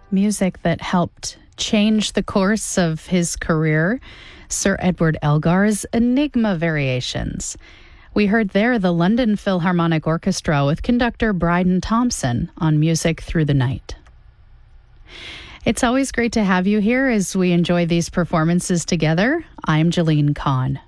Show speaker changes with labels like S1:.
S1: Music that helped change the course of his career, Sir Edward Elgar's Enigma Variations. We heard there the London Philharmonic Orchestra with conductor Bryden Thompson on Music Through the Night. It's always great to have you here as we enjoy these performances together. I'm Jeline Kahn.